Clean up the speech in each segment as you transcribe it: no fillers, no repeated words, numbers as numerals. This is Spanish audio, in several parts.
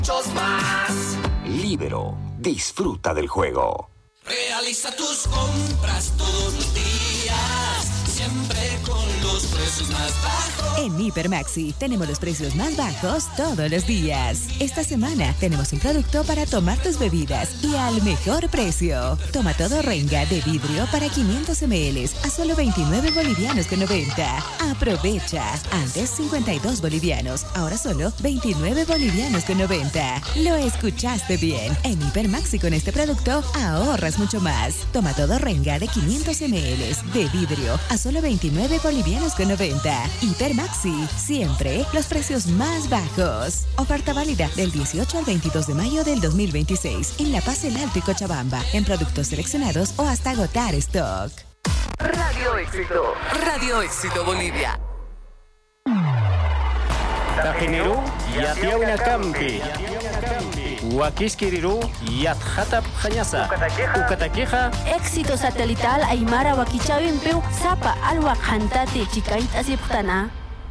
Muchos más. Libero. Disfruta del juego. Realiza tus compras todos los días, siempre con los precios más bajos. En Hipermaxi tenemos los precios más bajos todos los días. Esta semana tenemos un producto para tomar tus bebidas y al mejor precio. Toma todo Renga de vidrio para 500 ml a solo 29 bolivianos con 90. Aprovecha. Antes 52 bolivianos, ahora solo 29 bolivianos con 90. Lo escuchaste bien. En Hipermaxi con este producto ahorras mucho más. Toma todo Renga de 500 ml de vidrio a solo 29 bolivianos con 90. Hipermaxi, siempre los precios más bajos. Oferta válida del 18 al 22 de mayo del 2026 en La Paz, El Alto y Cochabamba, en productos seleccionados o hasta agotar stock. Radio Éxito. Radio Éxito Bolivia. Tajineru Yatiauna Campi. Huaquisquiriru Yatjatap Jañasa. Ucataqueja. Éxito satelital Aymara Wakichawimpiu Zapa Alwa Jantate Chikait Asiptana.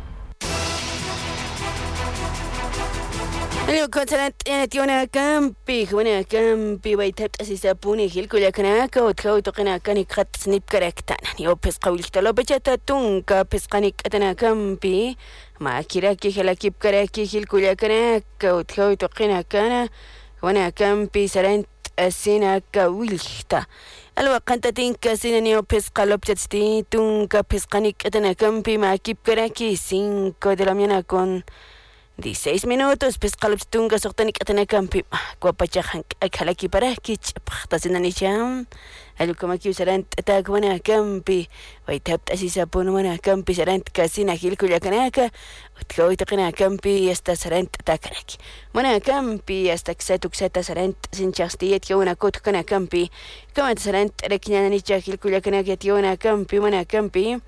Hello, Contanet, Tiona Campi, Juana Campi, Waitat Asisapuni, Hilkuya Kanaka, Otko Tokanakani Kat Snip Karaktan, Yo Pescawilta Lopechata Tunka, Pescanik Atana Campi, Makiraki Helakip Karaki, Hilkuya Kanaka, Otko Tokanakana, Juana Campi, Sarant Asina Kawilta. Alwa Cantatin Casina Neo Pescalopchati, Tunka Pescanik Atana Campi, Makip Karaki, 5 de la mañana con 16 minutos, pescalop tunga sortanik atanacampi, guapachajan, akalaki para kich, pachtasinanicham, alukamaki sarant atagwana campi, waitap asisapun campi sarant casina hilkuyakanaka, utkawitaqina campi, hasta sarant atakaraki. Wana campi, hasta xatuxeta sarant sinchastiet yauna kotkana campi, kamat sarant rekinanicha hilkuyakanaka yauna campi, wana campi.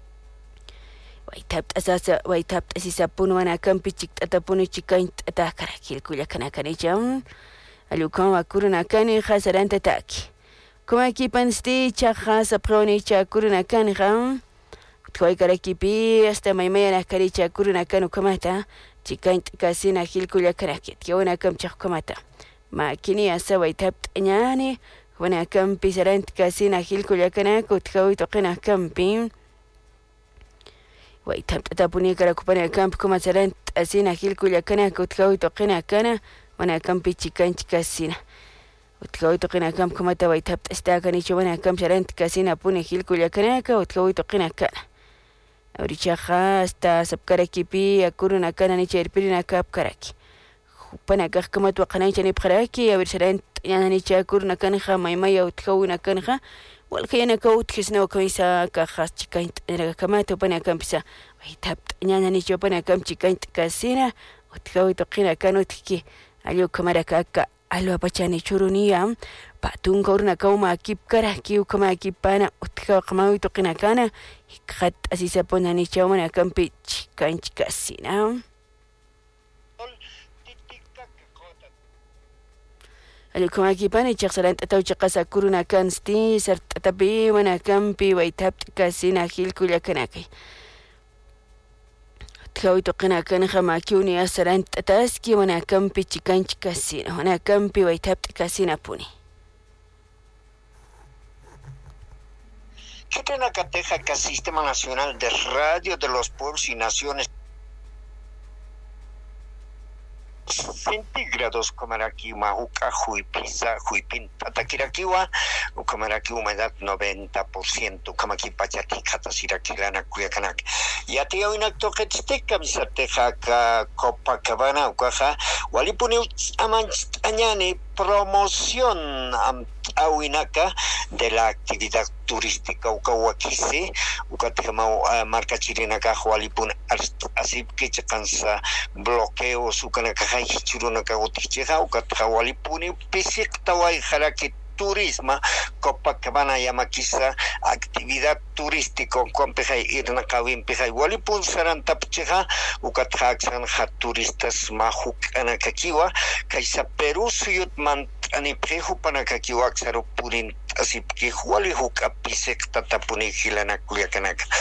Waitap asisapun wana campi chiktapuni chikaint atakarakil kuyakanakanicham alukan wakurunakani hasaranta taki kuma kipansti chaja saproni chakurunakani ham tkoy karakipi hasta maymaya nakari chakurunakanu kamata chikaint kasina hilkuyakanakit yawana kam chakkamata makini asa waitap nyani wana campi sarant kasina hilkuyakanako tkoy toqina campi Waitab tapuni karakupana camp como serán asina hilkuya kana kutkawi toqina kana wana campi chikan chikasina utkawi toqina camp como ta waitab está kanicho wana camp serán kasina puni hilkuya kana utkawi toqina kana ahoricha hasta sabkarakipi akuruna kana ni cherpirina kap karaki pana kah como tu qana chani qaraki a ver serán yana ni chakuruna kana maymaya utkawina kana والخيانة كوت كسنا وكويسا كخاص تكاينت ركمات وبنا كمبسا ويتاب نانا نيجو بنا كم تكاينت كاسينا وتكوي تقينا كانوا تكي عليو كمارا كاكا علو بچاني شورونيا باتون كورنا كوما كيب كرا كيو كما كيب بانا وتكوي قماوي تقينا كانا يكخط أسيسا بنا نيجو بنا كم تكاينت كاسينا Alukum aquí pani chaksalant atau chakasa kuruna kansti sert tapi wana kampi waitap kasina hilkuya kanaki. Tkawi toqina kan khamakiuni asarant ataski wana kampi chikan chikasina wana kampi waitap kasina puni. Quetenacateja, que Sistema Nacional de Radio de los Pueblos y Naciones centígrados, Comaraki, Mahuca, Huipisa, Huipinta, Taquiraquiwa, Comaraki, humedad 90%, Camaki, Pachati, Catasiraquilana, Cuyacanac. Y a ti hoy no toquetzteca, Misateja, Copacabana, Ucaja, Walipuni, Añani, promoción Awinaka de la actividad turística Ucahuaquise, Ucatejamau, marca chilena Cajualipun, así que cansa bloqueos, Ucanacaja, Churunaka, Uticheja, Ucatejawalipuni, Pisictawai, Jaraki. Turismo, Copacabana, Yamaquisa, actividad turística, Compeja, Irna Kawin, Peja, Walipun, Sarantapcheja, Ucatjaxan, turistas, Majuk, Anakakiwa, Kaisa Perú, Suyutman, Anipreju, Panakakiwa, Xaropurin, así que Hualihuka, Pisek, Tatapuni, Hilana, Cuyacanak.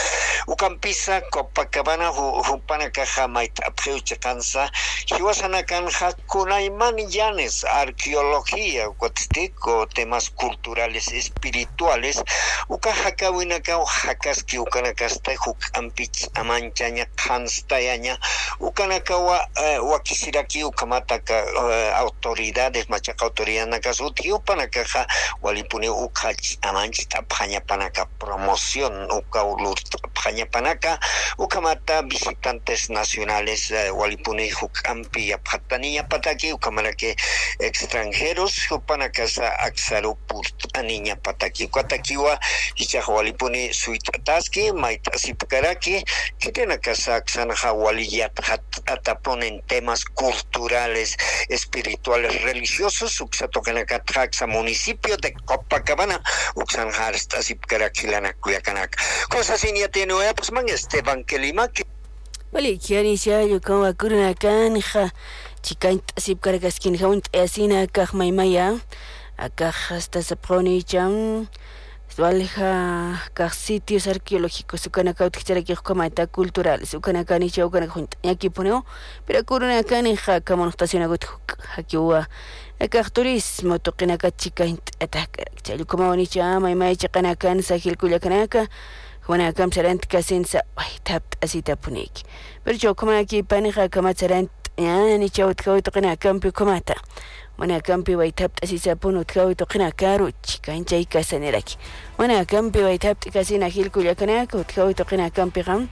ukampisa Copacabana hupana caja mait apeuche cansa hiwasana canja kunaiman yanes arqueología cuatistico temas culturales espirituales ukaja winaka hakaski ukanakasta huk ampich amanchaña kanstayaña ukanakawa wakisiraki ukamataka autoridades machaca autoridad nakasuti upanakaja walipune ukach amanchita paña panaka promoción ukaulur paña panaka ukamata visitantes nacionales walipune huk ampi apatania pataki ukamarake extranjeros upanakasa aksaru purt aniña pataki kwatakiwa walipune suitataski maitasipkaraki kitenakasa aksanja waliyat ataponen temas culturales espirituales religiosos uxatokanakatjaxa municipio de Copacabana uxanjar stasipkarakilana kuyakanaka cosas ya tiene pues man Esteban Kelima que Vale, kiani shayo con wakuruna kanja chikaint asipkarakaskin jaunt asina kajmaimaya akaj hasta saproni cham Valja sitios arqueológicos, sukanaka utkicharakiq kamata culturales, sukanaka ni chaukanaka junta. Aquí poneo, pero kuruna kanija kamonostaciona gut hakiwa. Akaj turismo tokinaka chikaint atakar. Chalu kama ni chama y mai chakanaka sahil kuyakanaka. Wana kam sarant kasensa ay tapt asita puneki. Pero yo kama aquí panija kama sarant ni chaut kau tokinaka kampi kamata. Wana kampi waitapt asisa punut kau tokinaka ruchika inchai kasaneraki. Wana kampi waitapt kasina hil kuyakanaka utkau tokina kampi ram.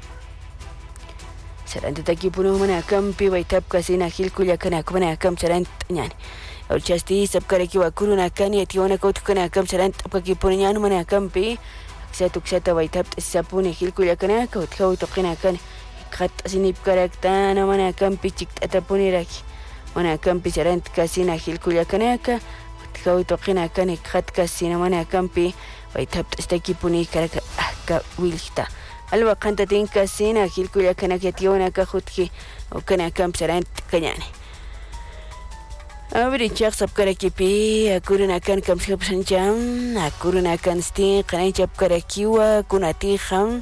Sarant taki puno wana kampi waitap kasina hil kuyakanaka wana kam sarant nyani. Auchasti sabkaraki wakuruna kani atiwana kau tokina kam sarant apaki puno nyanu wana kampi. Ksata waitapt asisa pune hil kuyakanaka utkau tokina kani. Khat asinip karaktana wana kampi chiktata puniraki. Wana kampi sarant kasina hil kuyakanaka utkau tokina kani khat kasina wana kampi waitapt staki puni karaka wilhta alwa qanta tinka sina hilkuya kana ketiona ka khutki o kana kam sarant kanyani abri chaq sabkaraki pi akuruna kan kam shapsanjam akuruna kan sti qanay chapkarakiwa kunati kham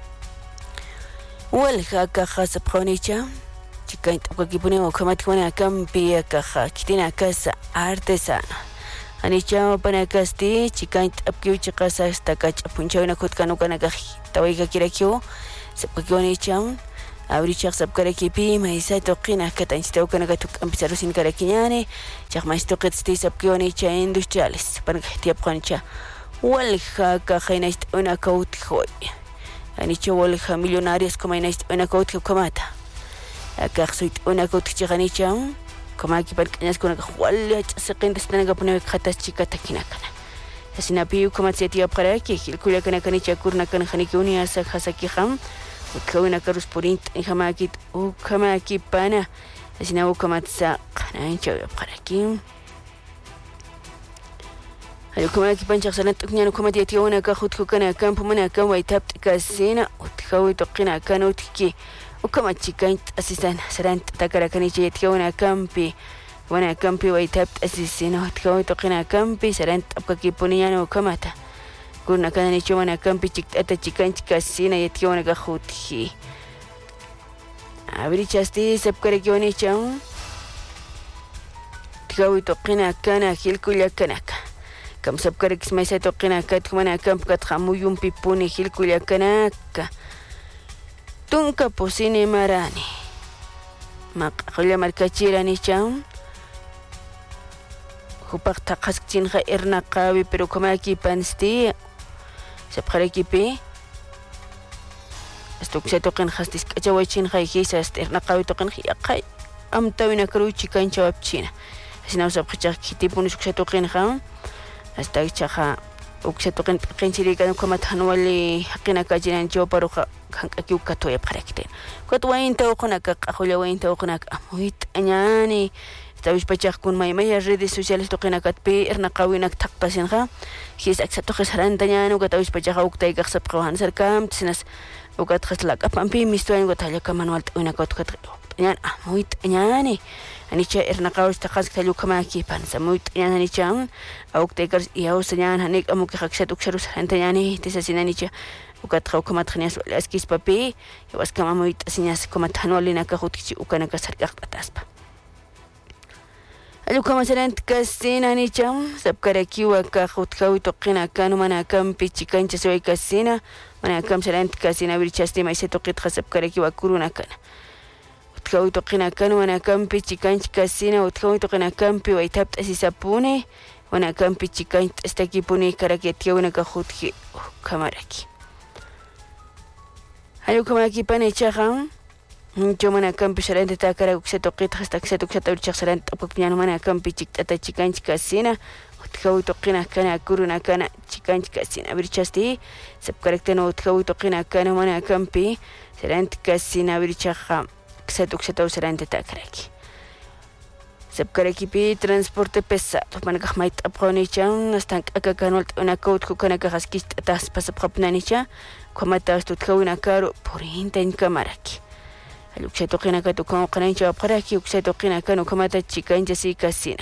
wal khaka khasabkhonicha chikaint ukakipuni o khamat kuna kam pi ka kitina casa artesana Anicha panakasti chikaint apkiu chikasa hasta kachapunchawina kutkanukanaka tawayka kirakyo sapkakiwanicham abrichaq sapkarakipi maisa toqina katanchitawkanaka tukampisarusin karakiñani chaqmaistoqitsti sapkiwanicha industriales panakahtiapqanicha walja kajainaist'una kawtjoy anicha walja millonarias kamainaist'una kawtjkamata akaqsuit'una kawtchiqanicham Como aquí para que con el se quede están a poner catas chicas taquinacana. Así na piu como se tía para que el cuya cana canicha curna cana janikiuni asa hasaki ham, o kauna carus porint en jamakit o kamaki pana. Así na ukamatsa canancha para aquí. Al como aquí pancha salant ukñano como tía tía una cajut cana campo mana cama y tap casina o tjawi toqina cana utki. Ukama chikaint asisan sarant takarakanicha yatkawana kampi wana kampi waitapt asisino tkawi toqina kampi sarant apkakipuniñano ukamata kuna kananicha wana kampi chiktata chikaint kasina yatkawana kajuthi abrichasti sapkarakiwanicha tkawi toqina kana hilkulla kanaka kam sapkarakis maisa toqina katkumana kampi katjamuyumpi puni hilkulla kanaka Tunka posine marani. Maqaqlla markachirani cham. Hupak taqaskchinqa irnaqawi pero kamaki pansti. Sapqarakipi. Astuksa toqin hastis kachawachinqa hisa irnaqawi toqin yaqay. Amtawina kruchi kanchawapchina. Asina usapqachaq kitipuni suksa toqinqa. Hasta chaqa uksa toqin qinchirikan kamathanwali haqina kajinan choparuqa kankakiu katoya parakten. Kotwainta uqunaka qahullawainta uqunaka amuit añani. Tawish pachaq kun maymaya redes sociales toqinakatpi irnaqawinak taqpasinqa. His aksatoqis harantañanu katawish pachaqa uktayqa sapqawan sarkam tisinas ukatqas laqapampi mistuayn watallaka manual t'uinakotqat añan amuit añani. anicha ernaqaus taqas tallukamaki pan samut yan anicha auktekars iausayan hanik amuki hakshat uksharus hantayani tisasinanicha ukatqa ukamatqanias askis papi yawaskamamuit asiñas komathanolina kahutkichi ukanaka sarqaqtaspa Alukamasarant kasina anicha sabkarakiwa kahutkawi toqina kanu mana kampi chikancha soy kasina mana kam sarant kasina virchasti maise toqitqa sabkarakiwa kuruna kana utkawi toqina kanu mana kampi chikancha kasina utkawi toqina kampi waitapta sisapune mana kampi chikancha estakipuni karaketiawina kahutki kamaraki Alukamaki panechaqa yo mana kampi sarante takara ukseto qita hasta ukseto urchaq sarante apakpiñano mana kampi chiktata chikanchi kasina utkawi toqina kana kuruna kana chikanchi kasina virchasti sabkaraktano utkawi toqina kana mana kampi sarante kasina virchaqa ukseto sarante takaraki sabkarakipi transporte pesado manakaq mayta apqawnichan hasta akakanolta unakawtku kanaka haskishtatas pasapqapnanicha qamata utkawina karu purintan kamaraki Alukseto qina katu como qanancha apqaraki ukseto qina kanu kamata chikancha si kasina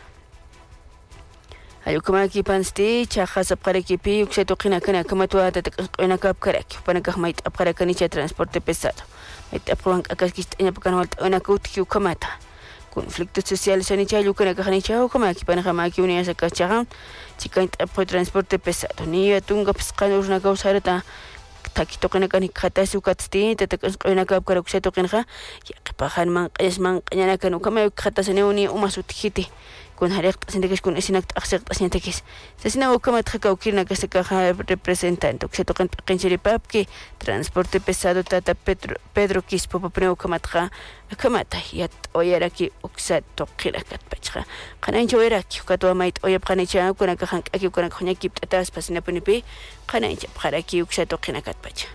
Alukamaki pansti chaqa sapqarakipi ukseto qina kana kamatwa tataqina kapkaraki panakaq mayta apqarakanicha transporte pesado mayta apqawan akaskishtaña pakanwalta unakawtki ukamata conflictos sociales anicha lukana qanicha ukamaki panaqamaki uniasa kachaqa chikanta apqo transporte pesado ni atunga pisqanurna kawsarata Takito kena kani kata sukatsti tatakas kena kap karukseto kenha ya kepahan mang esmang kanyana kanu kama kata seneuni umasutihiti kun harek tasintekes kun esinak aksek tasintekes sesina ukama tkau kirna kasekaha representante ukseto ken kenchiri papki transporte pesado tata Pedro Quispo papneu kamatha kamata yat oyaraki ukseto kirakat pachha kanancho eraki katwa mait oyap kanicha kuna kahan aki kuna khonya kiptatas pasina punipi kanancha paraki ukseto kinakat pacha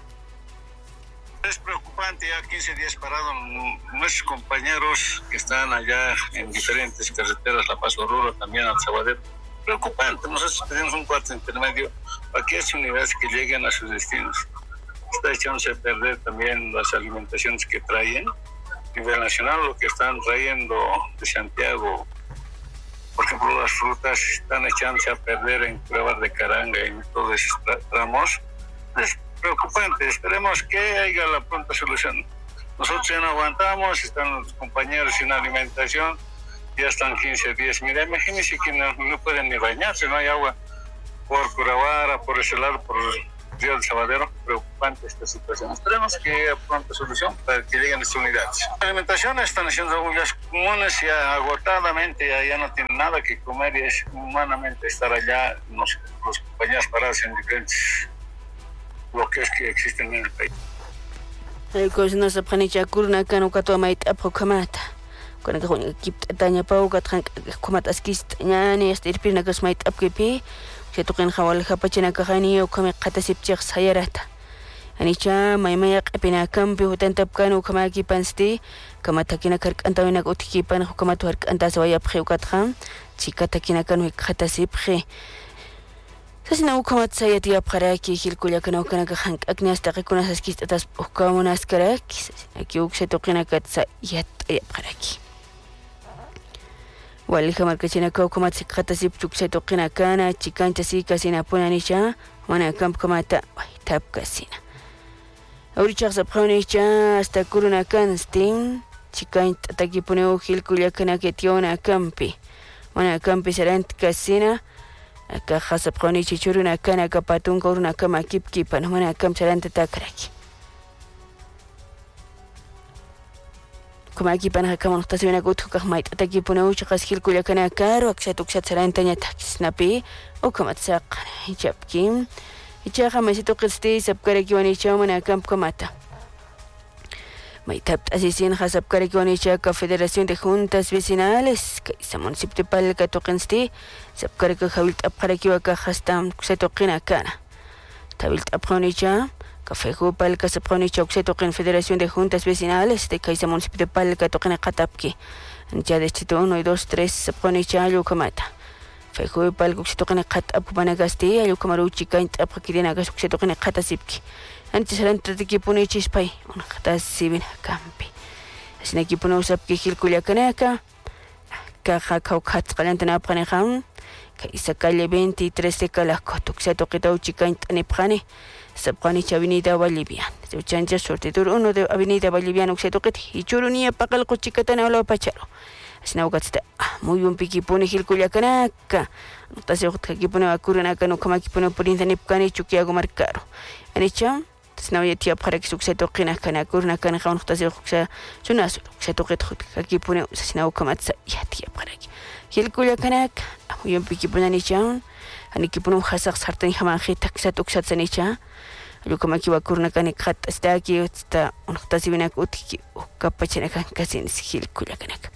Es preocupante, ya 15 días parados nuestros compañeros que están allá en diferentes carreteras, La Paz Oruro, también al Sabadell. Preocupante, nosotros tenemos un cuarto intermedio para que estas unidades que lleguen a sus destinos. Está echándose a perder también las alimentaciones que traen. A nivel nacional, lo que están trayendo de Santiago, por ejemplo, las frutas están echándose a perder en Cuevas de Caranga y en todos esos tramos. Preocupante, esperemos que haya la pronta solución. Nosotros ya no aguantamos, están los compañeros sin alimentación, ya están 15 días. Mira, imagínense que no pueden ni bañarse, no hay agua por Curavara, por ese lado, por el río del Sabadell. Preocupante esta situación. Esperemos que haya pronta solución para que lleguen estas unidades. La alimentación están haciendo las comunes ya agotadamente, ya no tienen nada que comer y es humanamente estar allá, los compañeros parados en diferentes lo que es que existen en el país. El cosino se panicha kurna kanu katwa mait aprokamata. Kuna kahun kiptanya pau katran kumatas kistanyani estirpirna kas mait apkepi. Se toqin khawal khapachina kahani o kame qatasipchix sayarata. Anicha maymaya qapina kampi hutantap kanu kamaki pansti kamatakina karkantawina utkipan hukamatu harkanta sawaya pxe ukatran. Chikatakina kanu qatasipxe. Sasina ukamat saya tiap karaki hilkulia kana kana hank agnias takikuna saskist atas ukamunas karaki aki ukseto kina katsa yat karaki wali kamar kachina ka ukamat sikata sip ukseto kina kana chikancha sika sina punanisha wana kamp kamata tap kasina aurichaq sapqawnicha hasta kuruna kan sting chikanta takipuneu hilkulia kana ketiona kampi wana kampi sarant kasina Aka khasab qawni chichuruna kana kapatun kauruna kama kipkipan mana kam charanta takraki kuma kipan hakama nuqtasina kutku kahmait atakipuna uchaqas hilkulla kana karo akshat ukshat charanta nyatakisnapi ukamat saqana hichapkim hichaqa masito qisti sabkaraki wanicha mana kam kamata Maitap asisin hasab karikonicha ka Federación de Juntas Vecinales ka isa municipal ka toqinsti sabkarika hawilt apqarakiwa ka hastam kusetoqina kana tawilt apqonicha ka fejupal ka sabqonicha kusetoqin Federación de Juntas Vecinales de ka isa municipal ka toqina qatapki ancha de chito 1 y 2 3 sabqonicha alukamata fejupal kusetoqina qatap kupanagasti alukamaruchi kaint apqakirina ka kusetoqina qatasipki Antes eran tratiki chispay, un qatas sibin kampi. Asina kipuna usap ki hilkulia kanaka, caja caucats calentana pranejam que isa calle 23 de Calacotuc se toqueta uchicain tanepjane Sabqanich Avenida Boliviana. Chancha sortitur 1 de Avenida Boliviana se toquete y churunia pacal cochicatana o la pacharo. Asinaugasta muy un piquipone gilculiacanaka. No te hace que pone a curanaca no como que pone por internet chuquiago marcaro. Anicha, snauya tía para que se toquen a canacurna canaja no te hace sunazo se toquete aquí pone asinau comatza ya tía para que. Gilculiacanaka muy un piquipone anicha. Anikipunum hasak sartan hamaji taksat uksat sanicha. Yo como que va a curna canicat está aquí está un tasivina utiki o capachena casin sigil culiacanak.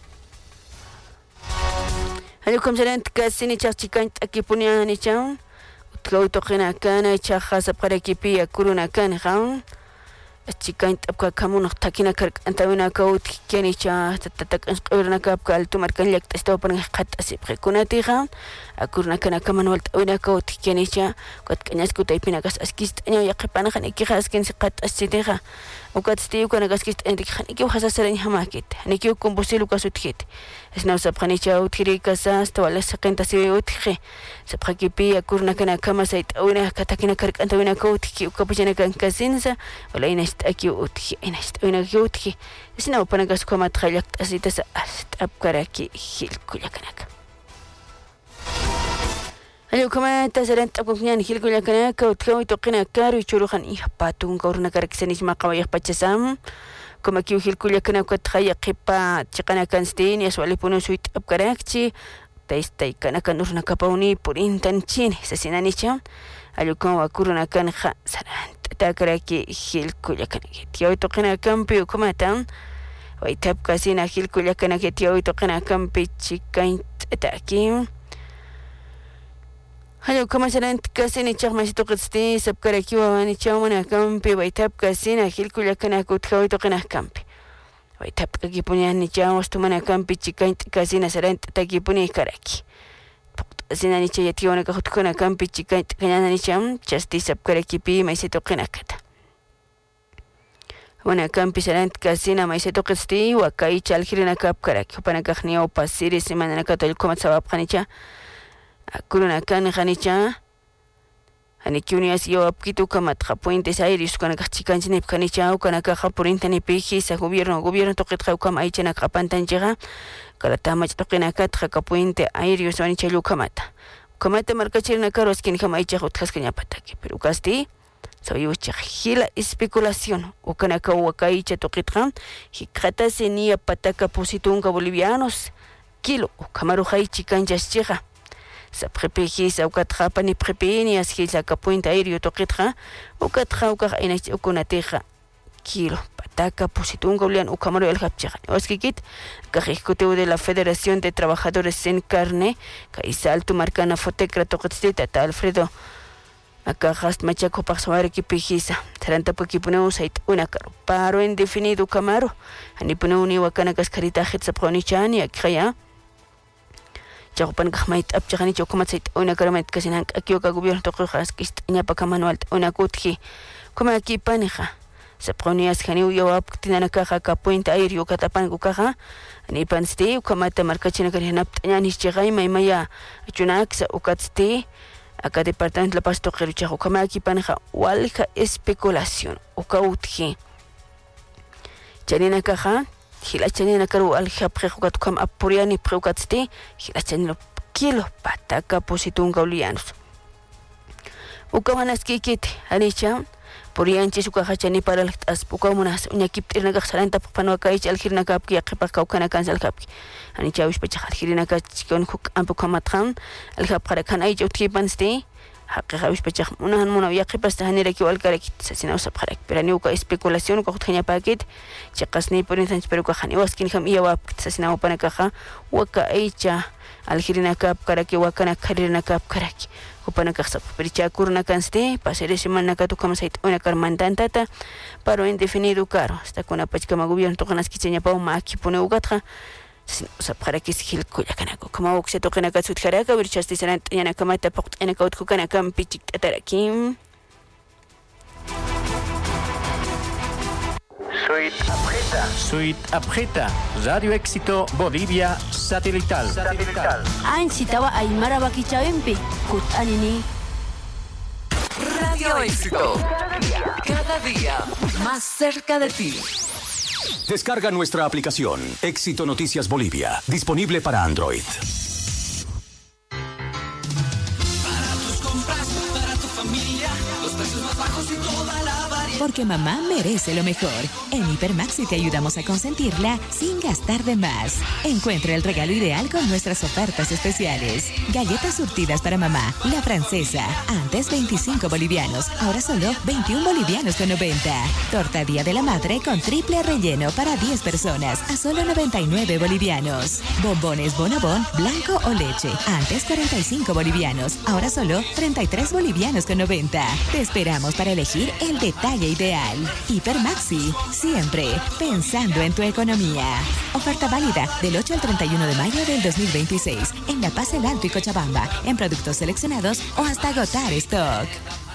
Yo como serán casin y chican aquí ponían nicha. Utlo toquena cana y chajas para equipi a curuna can round. Chican tapka kamun takina kark antavina kaut kianicha tatak urna kapka al tumar kan yak testa pan khat asip kunati round. Akurna kana kamanwal tawina kaut kianicha kot kanyas ku taipina gas askist anyo yakipana kan ikihas kin siqat asidega ukat stiu kana gaskist endik khan ikyu hasasaran hamakit nikyu kombusilu kasutkhit esna sabkhanicha uthiri kasa stawala saqenta siwi utkhi sabkhakipi akurna kana kama sait awina katakina kark antawina kaut ki ukapachana kan kasinsa wala inast akyu utkhi inast awina utki esna upana gas komat khayak asitasa apkaraki hil kulakanak. Ayo como te serán tapukñan hilkulla kana ka utkawi toqina karu churuhan ihpatun kaurna karaksenis maqawayah pachasam como que hilkulla kana ka tkhaya qipa chiqana kanstin yaswali punu suit apkarakchi taistay kana kanurna kapauni purintan chin sasinanicha ayo como akurna kan kha saran takaraki hilkulla kana tiyo toqina kampi como tan way tapkasina hilkulla kana que tiyo toqina kampi chikain taki. Hello, como serán casi ni chagmasito que esté sabkaraki wa ni chamana campi waitap casi na hilkulla kana kutkawi toqina campi waitap aquí ponían ni chamos tumana campi chicain casi na serán taki poni karaki asina ni chayationa ka kutkana campi chicain kana ni cham chasti sabkaraki pi maise toqina kata wana campi serán casi na maise toqesti wa kai chalgirina kap karaki pana kahnia o pasiri semana na katol komat sabab khanicha Kuruna kan khanicha anikiunias yo apkitu kamat puentes aéreos kana kachikan chinep khanicha kana ka purinta ni piji sa gobierno toqit khawkam aichena qapantan llega kala tamach toqina kat ka puente aéreos wani chalu kamata markachirna karos kin kham aicha khutkhas kanya pataki pero kasti soy ucha gila especulación o kana ka wakaicha toqit kham hikrata senia pataka positunga bolivianos kilo kamaru khaichi kanjas llega sa prepeki sa ukatra pani prepeni aski sa kapuinta aéreo toqitra ukatra ukar inach ukunateja kilo pataka positunga ulian ukamaro el hapchega oskikit kajikuteu de la Federación de Trabajadores en Carne kaisaltu marcana fotecra toqitita ta Alfredo akajast machaco paxawar ki pijisa taranta pokipuneu sait una caro paro indefinido kamaro anipunu ni wakana kaskarita hetsaponi chani akaya Japan kahmait apchani chokomat sait una karamet kasinan akio ka gobierno toqjas kist ñapa kamanual una kutki como aquí paneja se pronias khaniu yo aptinana kaja ka puente aéreo katapan kukaja ni panste kamata markachina kanap tanyani chigai maya chunax ukatste acá departamento la pasto qeruchajo como aquí paneja walja especulación ukautki chanina kaja hilachanina karu alhapre jugat kam apuriani preugatste hilachanilo kilo pataka positunga ulianos ukamanas kikit anicha purianchi sukahachani para las pukamunas uñakiptirna gaxaranta panuaka ich alhirna kapki aqipaka ukana kansal kapki anicha ushpacha alhirna kachikon huk ampukamatran alhapra kan ay utkipanste haqiqa ushpacha unahan muna yaqipasta hanira ki walkaraki sasina usapharak pero niuka especulación ko khanya paket chiqasni porinsan pero ka khani waskin kham iya wap sasina upana kaha waka aicha alhirina kap karaki wakana kharina kap karaki upana kasap pericha kurna kanste pasere semana ka tu kama sait una karmantantata paro indefinido caro sta kuna pachkama gobierno to kanas kichenya pa ma ki pone ugatha para que se hilkulla kanako como oxe to kanaka sut kharaka virchasti sanan yana kamata poqt ena kaut ku kana kam pichik atarakim Suite Abjeta, Radio Éxito Bolivia Satelital. Ansitaba Aymara Bakichawempe, Kutanini. Radio Éxito. Cada día más cerca de ti. Descarga nuestra aplicación Éxito Noticias Bolivia, disponible para Android. Para tus compras, para tu familia, los precios más bajos y toda la variedad. Porque mamá merece lo mejor. En Hipermaxi te ayudamos a consentirla sin gastar de más. Encuentra el regalo ideal con nuestras ofertas especiales. Galletas surtidas para mamá, la francesa. Antes 25 bolivianos, ahora solo 21 bolivianos con 90. Torta Día de la Madre con triple relleno para 10 personas a solo 99 bolivianos. Bombones Bonobón, blanco o leche. Antes 45 bolivianos, ahora solo 33 bolivianos con 90. Te esperamos para elegir el detalle ideal. Hipermaxi, siempre pensando en tu economía. Oferta válida del 8 al 31 de mayo del 2026 en La Paz, El Alto y Cochabamba, en productos seleccionados o hasta agotar stock.